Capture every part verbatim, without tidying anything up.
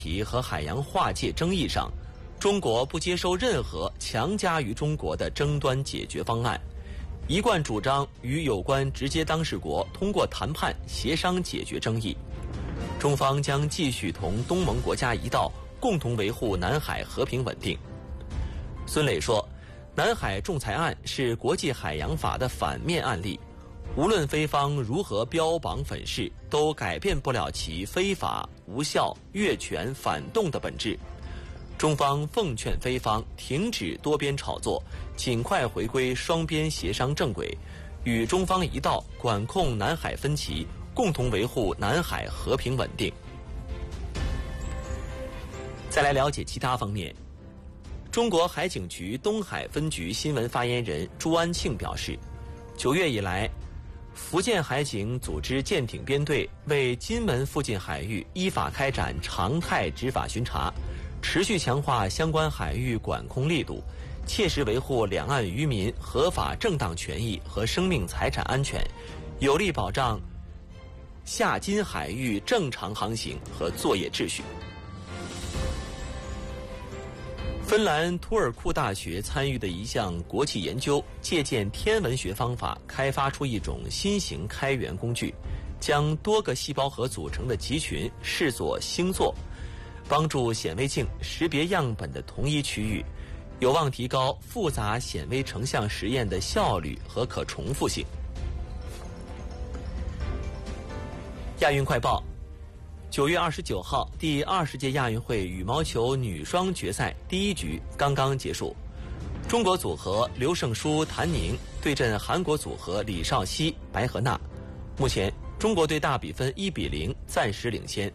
题和海洋划界争议上，中国不接受任何强加于中国的争端解决方案，一贯主张与有关直接当事国通过谈判协商解决争议。中方将继续同东盟国家一道，共同维护南海和平稳定。孙磊说，南海仲裁案是国际海洋法的反面案例，无论菲方如何标榜粉饰，都改变不了其非法、无效、越权、反动的本质。中方奉劝菲方停止多边炒作，尽快回归双边协商正轨，与中方一道管控南海分歧，共同维护南海和平稳定。再来了解其他方面。中国海警局东海分局新闻发言人朱安庆表示，九月以来，福建海警组织舰艇编队为金门附近海域依法开展常态执法巡查，持续强化相关海域管控力度，切实维护两岸渔民合法正当权益和生命财产安全，有力保障下金海域正常航行和作业秩序。芬兰图尔库大学参与的一项国际研究，借鉴天文学方法，开发出一种新型开源工具，将多个细胞核组成的集群视作星座，帮助显微镜识别样本的同一区域，有望提高复杂显微成像实验的效率和可重复性。亚运快报。九月二十九号，第二十届亚运会羽毛球女双决赛第一局刚刚结束，中国组合刘胜书、谭宁对阵韩国组合李绍熙、白河娜。目前，中国队大比分一比零，暂时领先。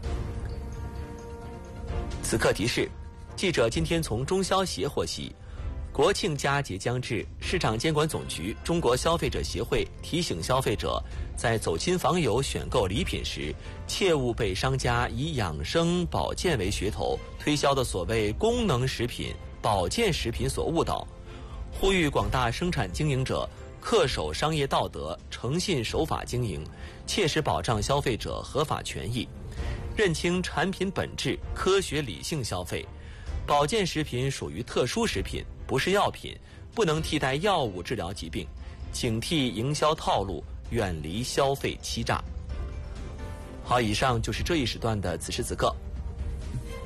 此刻提示：记者今天从中消协获悉，国庆佳节将至，市场监管总局中国消费者协会提醒消费者，在走亲访友选购礼品时，切勿被商家以养生保健为噱头推销的所谓功能食品、保健食品所误导，呼吁广大生产经营者恪守商业道德，诚信守法经营，切实保障消费者合法权益，认清产品本质，科学理性消费。保健食品属于特殊食品，不是药品，不能替代药物治疗疾病，警惕营销套路，远离消费欺诈。好，以上就是这一时段的此时此刻。